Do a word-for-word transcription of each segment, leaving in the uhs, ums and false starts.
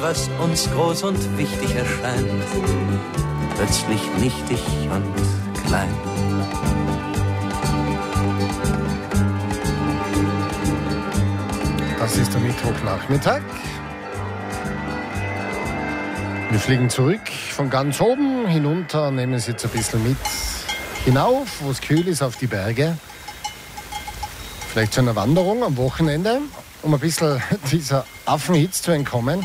Was uns groß und wichtig erscheint, plötzlich nichtig und klein. Das ist der Mittwochnachmittag. Wir fliegen zurück von ganz oben hinunter, nehmen es jetzt ein bisschen mit hinauf, wo es kühl ist, auf die Berge. Vielleicht zu einer Wanderung am Wochenende, um ein bisschen dieser Affenhitze zu entkommen.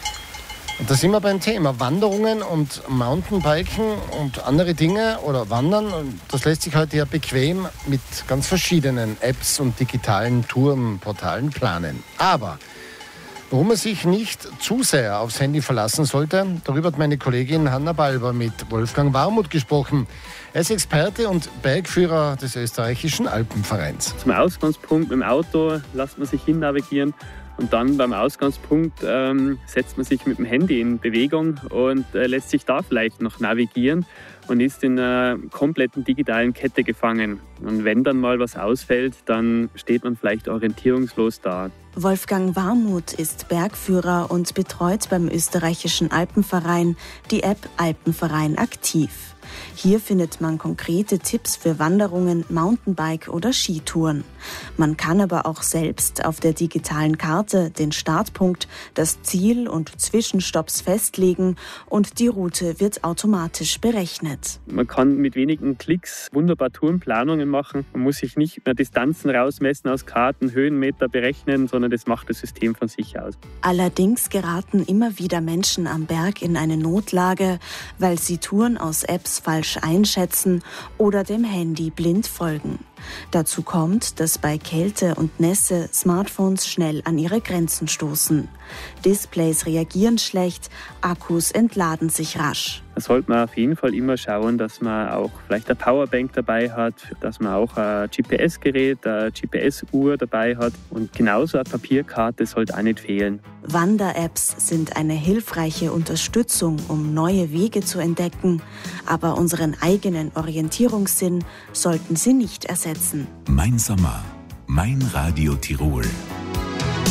Und da sind wir beim Thema Wanderungen und Mountainbiken und andere Dinge oder Wandern. Und das lässt sich heute ja bequem mit ganz verschiedenen Apps und digitalen Tourenportalen planen. Aber warum man sich nicht zu sehr aufs Handy verlassen sollte, darüber hat meine Kollegin Hanna Balber mit Wolfgang Warmuth gesprochen. Er ist Experte und Bergführer des österreichischen Alpenvereins. Zum Ausgangspunkt mit dem Auto lässt man sich hin navigieren. Und dann beim Ausgangspunkt ähm, setzt man sich mit dem Handy in Bewegung und äh, lässt sich da vielleicht noch navigieren und ist in einer kompletten digitalen Kette gefangen. Und wenn dann mal was ausfällt, dann steht man vielleicht orientierungslos da. Wolfgang Warmuth ist Bergführer und betreut beim österreichischen Alpenverein die App Alpenverein aktiv. Hier findet man konkrete Tipps für Wanderungen, Mountainbike oder Skitouren. Man kann aber auch selbst auf der digitalen Karte den Startpunkt, das Ziel und Zwischenstopps festlegen und die Route wird automatisch berechnet. Man kann mit wenigen Klicks wunderbar Tourenplanungen machen. Man muss sich nicht mehr Distanzen rausmessen aus Karten, Höhenmeter berechnen, sondern das macht das System von sich aus. Allerdings geraten immer wieder Menschen am Berg in eine Notlage, weil sie Touren aus Apps falsch einschätzen oder dem Handy blind folgen. Dazu kommt, dass bei Kälte und Nässe Smartphones schnell an ihre Grenzen stoßen. Displays reagieren schlecht, Akkus entladen sich rasch. Da sollte man auf jeden Fall immer schauen, dass man auch vielleicht eine Powerbank dabei hat, dass man auch ein G P S-Gerät, eine G P S-Uhr dabei hat und genauso eine Papierkarte sollte auch nicht fehlen. Wander-Apps sind eine hilfreiche Unterstützung, um neue Wege zu entdecken, aber unseren eigenen Orientierungssinn sollten sie nicht ersetzen. Mein Sommer, mein Radio Tirol.